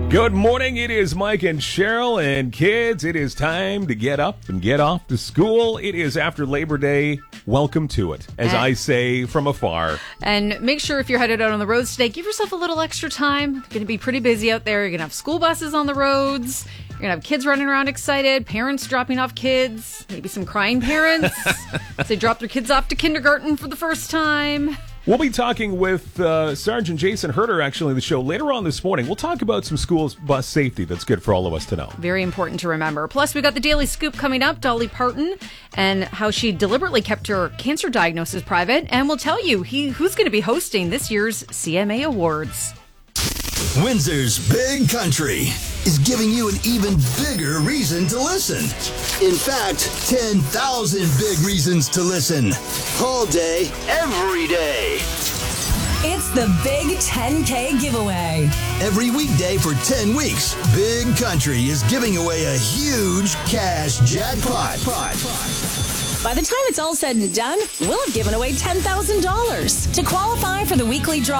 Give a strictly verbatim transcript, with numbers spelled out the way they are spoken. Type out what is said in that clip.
Good morning. It is Mike and Cheryl, and kids, it is time to get up and get off to school. It is after Labor Day. Welcome to it, as and, I say from afar. And make sure if you're headed out on the roads today, give yourself a little extra time. It's going to be pretty busy out there. You're going to have school buses on the roads. You're going to have kids running around excited, parents dropping off kids, maybe some crying parents as they drop their kids off to kindergarten for the first time. We'll be talking with uh, Sergeant Jason Herter, actually, in the show later on this morning. We'll talk about some school bus safety that's good for all of us to know. Very important to remember. Plus, we got the Daily Scoop coming up, Dolly Parton, and how she deliberately kept her cancer diagnosis private. And we'll tell you he, who's going to be hosting this year's C M A Awards. Windsor's Big Country is giving you an even bigger reason to listen. In fact, ten thousand big reasons to listen. All day, every day. It's the Big ten K giveaway. Every weekday for ten weeks, Big Country is giving away a huge cash jackpot. By the time it's all said and done, we'll have given away ten thousand dollars. To qualify for the weekly draw,